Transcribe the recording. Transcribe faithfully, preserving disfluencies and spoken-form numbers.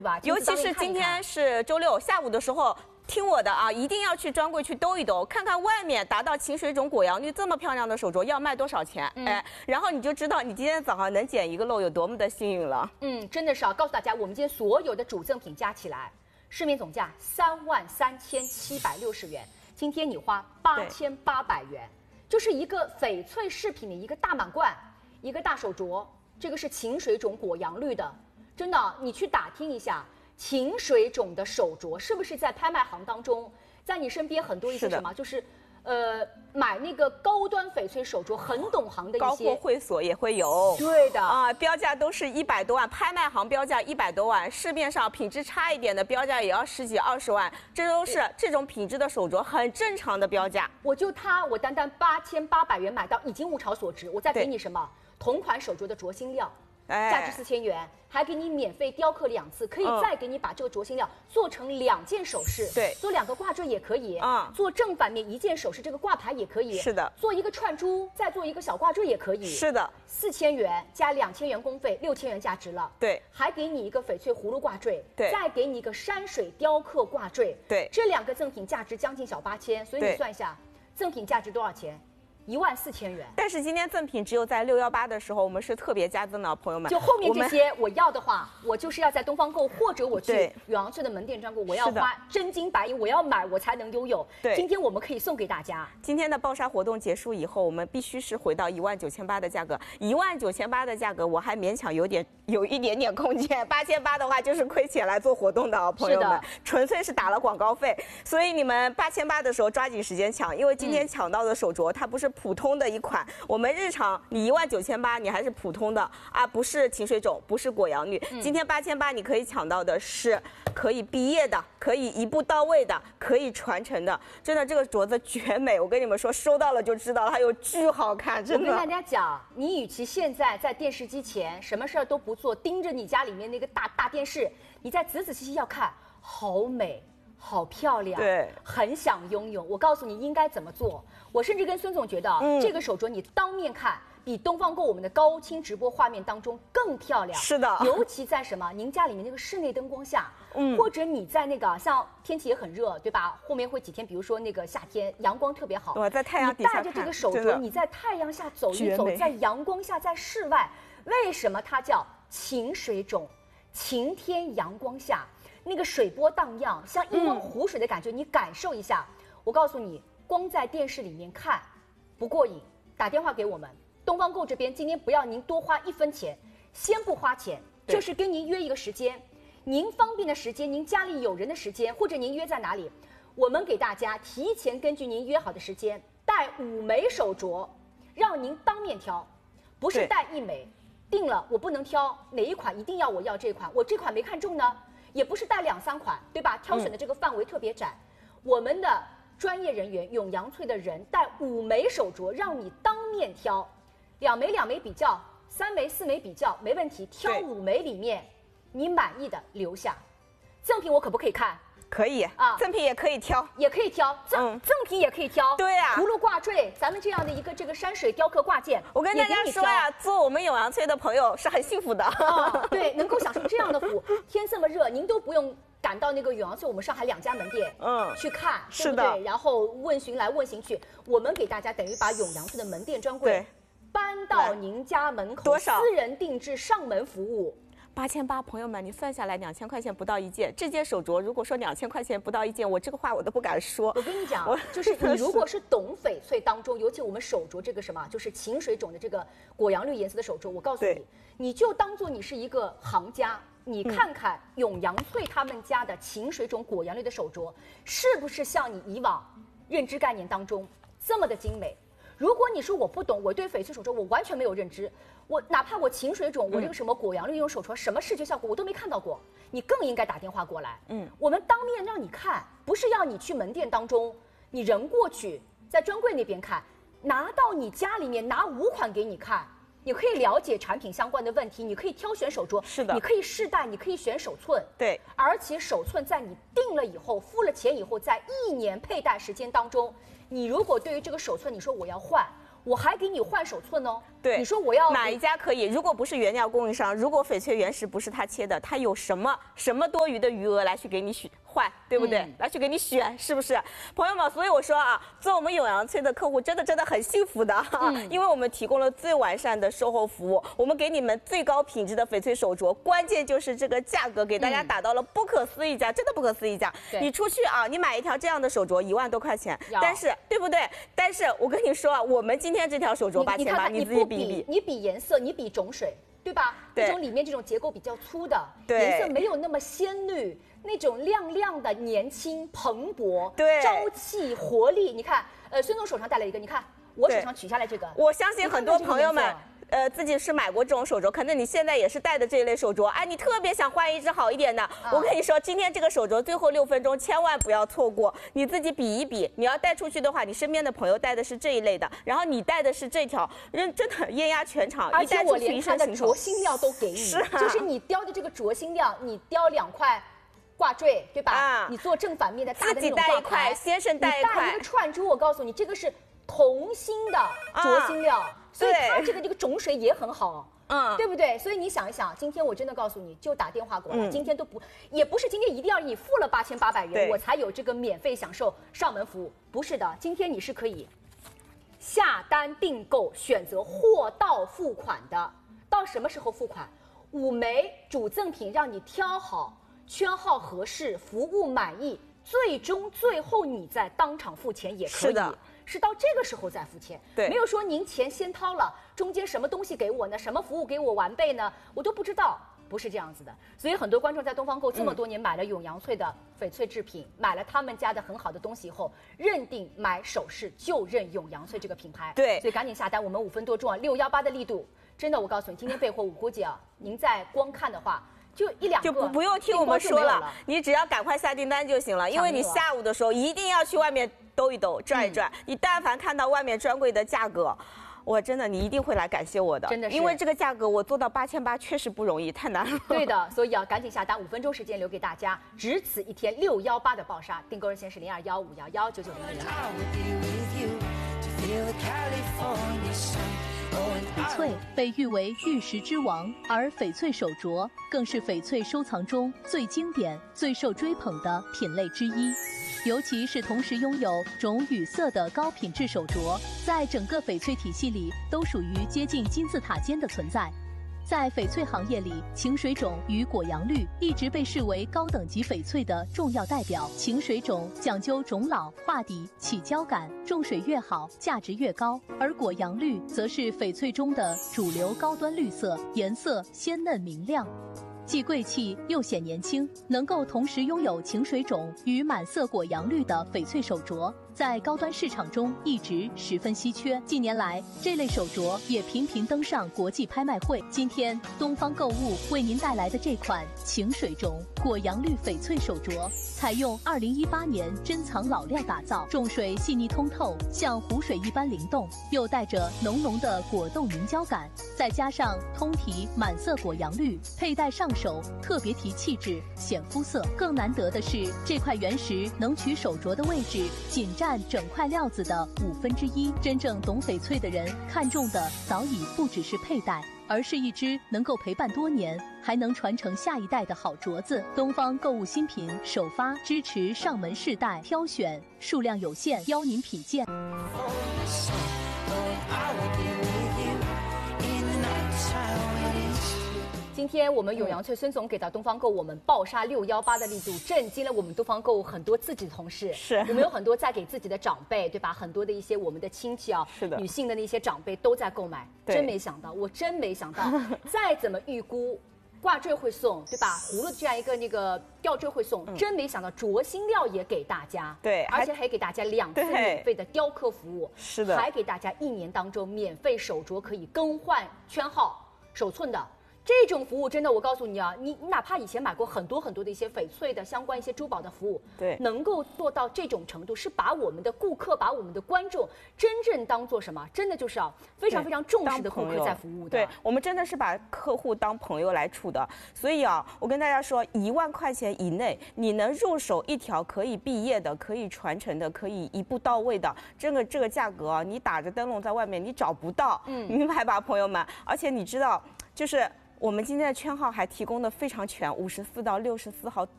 对吧？ 尤其是今天是周六下午的时候。 听我的啊，一定要去专柜去兜一兜，看看外面达到秦水肿果阳绿这么漂亮的手镯要卖多少钱，嗯、哎，然后你就知道你今天早上能捡一个漏有多么的幸运了。 嗯，真的是啊，告诉大家，我们今天所有的主赠品加起来，市面总价三万三千七百六十元，今天你花八千八百元，就是一个翡翠饰品的一个大满贯，一个大手镯，这个是秦水肿果阳绿的，真的，你去打听一下。 秦水肿的手镯是不是在拍卖行当中，在你身边很多一些什么，就是，呃，买那个高端翡翠手镯很懂行的一些高货会所也会有， 对的啊，标价都是一百多万，拍卖行标价一百多万，市面上品质差一点的标价也要十几二十万，这都是这种品质的手镯很正常的标价。 我就它，我单单八千八百元买到，已经物超所值，我再给你什么同款手镯的镯芯料。 价值四千元，还给你免费雕刻两次，可以再给你把这个镯芯料做成两件首饰， 对， 做两个挂坠也可以， 啊， 做正反面一件首饰，这个挂牌也可以， 是的， 做一个串珠，再做一个小挂坠也可以， 是的， 四千元加两千元工费，六千元价值了， 对， 还给你一个翡翠葫芦挂坠， 对， 再给你一个山水雕刻挂坠， 对， 这两个赠品价值将近小八千，所以你算一下，赠品价值多少钱？ 一万四千元， 但是今天赠品只有在六幺八的时候，我们是特别加赠的，朋友们。 就后面这些我要的话，我就是要在东方购或者我去远洋翠的门店专柜，我要花真金白银，我要买我才能拥有。 对， 今天我们可以送给大家。 今天的爆杀活动结束以后，我们必须是回到一万九千八的价格，一万九千八的价格我还勉强有点有一点点空间，八千八的话就是亏钱来做活动的啊，朋友们，纯粹是打了广告费。所以你们八千八的时候抓紧时间抢，因为今天抢到的手镯它不是普通的一款。 我们日常你一万九千八，你还是普通的啊，不是秦水肿，不是果阳绿。嗯、今天八千八，你可以抢到的是可以毕业的，可以一步到位的，可以传承的。真的，这个镯子绝美，我跟你们说，收到了就知道了，它有巨好看，真的。 我跟大家讲，你与其现在在电视机前什么事儿都不做，盯着你家里面那个大大电视，你再仔仔细细要看，好美。 好漂亮， 对， 很想拥有。我告诉你应该怎么做。我甚至跟孙总觉得，嗯、这个手镯你当面看比东方购我们的高清直播画面当中更漂亮。 是的， 尤其在什么您家里面那个室内灯光下，嗯，或者你在那个像天气也很热，对吧？后面会几天，比如说那个夏天阳光特别好， 我在太阳底下你戴着这个手镯，你在太阳下走一走，在阳光下，在室外，为什么它叫晴水种？晴天阳光下。 那个水波荡漾，像一汪湖水的感觉，嗯、你感受一下。我告诉你，光在电视里面看不过瘾，打电话给我们东方购这边，今天不要您多花一分钱，先不花钱，就是跟您约一个时间，您方便的时间，您家里有人的时间，或者您约在哪里，我们给大家提前根据您约好的时间带五枚手镯，让您当面挑，不是带一枚，定了我不能挑哪一款，一定要我要这款，我这款没看中呢。 也不是带两三款，对吧？挑选的这个范围特别窄。嗯、我们的专业人员永阳翠的人带五枚手镯，让你当面挑，两枚两枚比较，三枚四枚比较没问题。挑五枚里面你满意的留下。赠品我可不可以看？ 可以啊，赠品也可以挑， 也可以挑，赠、嗯、赠品也可以挑。 对呀、啊， 葫芦挂坠，咱们这样的一个这个山水雕刻挂件， 我跟大家说呀、啊，做我们永阳翠的朋友是很幸福的。 啊、对，能够享受这样的服务，天这么热，您都不用赶到那个永阳翠我们上海两家门店，嗯，去看，对不对？然后问询来问询去，我们给大家等于把永阳翠的门店专柜搬到您家门口， 多少私人定制上门服务。 八千八，朋友们，你算下来两千块钱不到一件。这件手镯如果说两千块钱不到一件，我这个话我都不敢说。 我跟你讲，就是你如果是懂翡翠当中，尤其我们手镯这个什么，就是晴水种的这个果阳绿颜色的手镯，我告诉你，你就当做你是一个行家，你看看永阳翠他们家的晴水种果阳绿的手镯，是不是像你以往认知概念当中这么的精美？如果你说我不懂，我对翡翠手镯我完全没有认知。 我哪怕我晴水种，我这个什么果阳绿用手镯，什么视觉效果我都没看到过，你更应该打电话过来。嗯，我们当面让你看，不是要你去门店当中，你人过去，在专柜那边看，拿到你家里面拿五款给你看，你可以了解产品相关的问题，你可以挑选手镯， 是的， 你可以试戴，你可以选手寸， 对， 而且手寸在你定了以后，付了钱以后，在一年佩戴时间当中，你如果对于这个手寸，你说我要换。 我还给你换手寸哦， 对， 你说我要哪一家可以？如果不是原料供应商，如果翡翠原石不是他切的，他有什么什么多余的余额来去给你选换，对不对？嗯、来去给你选，是不是？朋友们，所以我说啊，做我们永阳翠的客户真的真的很幸福的，嗯、因为我们提供了最完善的售后服务，我们给你们最高品质的翡翠手镯，关键就是这个价格给大家打到了不可思议价，嗯、真的不可思议价。你出去啊，你买一条这样的手镯一万多块钱，但是对不对？但是我跟你说啊，我们今天这条手镯八千八，你自己比一比， 你比颜色，你比种水，对吧？对，这种里面这种结构比较粗的，颜色没有那么鲜绿。那种亮亮的、年轻、蓬勃、 对朝气、活力，你看，呃，孙总手上戴了一个，你看我手上取下来这个， 我相信很多朋友们。呃，自己是买过这种手镯，可能你现在也是戴的这一类手镯，哎，你特别想换一只好一点的。啊、我跟你说，今天这个手镯最后六分钟千万不要错过，你自己比一比。你要带出去的话，你身边的朋友戴的是这一类的，然后你戴的是这条，人真的艳压全场。 而且我连它的镯芯料都给你，是啊、就是你雕的这个镯芯料，你雕两块。挂坠对吧？啊、你做正反面的大的那种挂牌， 先生戴一块， 你戴一个串珠，我告诉你，这个是同心的镯芯料，啊、所以它这个这个种水也很好。嗯，对不对？所以你想一想，今天我真的告诉你，就打电话过来，嗯、今天都不，也不是今天一定要你付了八千八百元，我才有这个免费享受上门服务，不是的，今天你是可以下单订购，选择货到付款的。到什么时候付款？五枚主赠品让你挑好。圈号合适，服务满意，最终最后你再当场付钱也可以。是的，是到这个时候再付钱。对，没有说您钱先掏了，中间什么东西给我呢？什么服务给我完备呢？我都不知道，不是这样子的。所以很多观众在东方购这么多年买了永阳翠的翡翠制品，嗯、买了他们家的很好的东西以后，认定买首饰就认永阳翠这个品牌。对，所以赶紧下单，我们五分多钟啊，六幺八的力度，真的我告诉你，今天备货我估计啊，您在光看的话。就一两个， 就不不用听我们说了，你只要赶快下订单就行了。因为你下午的时候一定要去外面兜一兜、转一转。嗯、你但凡看到外面专柜的价格，我真的你一定会来感谢我的。真的是，因为这个价格我做到八千八确实不容易，太难了。 对的，所以啊，赶紧下单，五分钟时间留给大家，只此一天，六幺八的爆杀，订购热线是零二幺五幺幺九九零零。 翡翠被誉为玉石之王，而翡翠手镯更是翡翠收藏中最经典、最受追捧的品类之一。尤其是同时拥有种与色的高品质手镯，在整个翡翠体系里都属于接近金字塔尖的存在。在翡翠行业里，晴水种与果阳绿一直被视为高等级翡翠的重要代表。晴水种讲究种老、化底、起胶感，种水越好，价值越高；而果阳绿则是翡翠中的主流高端绿色，颜色鲜嫩明亮。既贵气又显年轻，能够同时拥有晴水种与满色果阳绿的翡翠手镯，在高端市场中一直十分稀缺。近年来，这类手镯也频频登上国际拍卖会。今天，东方购物为您带来的这款晴水种果阳绿翡翠手镯，采用二零一八年珍藏老料打造，种水细腻通透，像湖水一般灵动，又带着浓浓的果冻凝胶感，再加上通体满色果阳绿，佩戴上手特别提气质，显肤色。更难得的是，这块原石能取手镯的位置仅占整块料子的五分之一。真正懂翡翠的人看中的早已不只是佩戴，而是一只能够陪伴多年，还能传承下一代的好镯子。东方购物新品首发，支持上门试戴挑选，数量有限，邀您品鉴。 今天我们永阳翠孙总给到东方购物我们爆杀六幺八的力度，震惊了我们东方购物很多自己的同事。是我们有很多在给自己的长辈，对吧？很多的一些我们的亲戚啊，是的，女性的那些长辈都在购买。真没想到，我真没想到，再怎么预估，挂坠会送，对吧？葫芦这样一个那个吊坠会送，嗯、真没想到镯芯料也给大家。对，而且还给大家两次免费的雕刻服务。是的，还给大家一年当中免费手镯可以更换圈号、手寸的。 这种服务真的，我告诉你啊，你你哪怕以前买过很多很多的一些翡翠的相关一些珠宝的服务， 对， 能够做到这种程度，是把我们的顾客、把我们的观众真正当做什么？真的就是啊，非常非常重视的顾客在服务的。 对，我们真的是把客户当朋友来处的。所以啊，我跟大家说，一万块钱以内，你能入手一条可以毕业的、可以传承的、可以一步到位的，这个这个价格啊，你打着灯笼在外面你找不到，嗯，明白吧，朋友们？而且你知道，就是。我们今天的圈号还提供的非常全，五十四到六十四号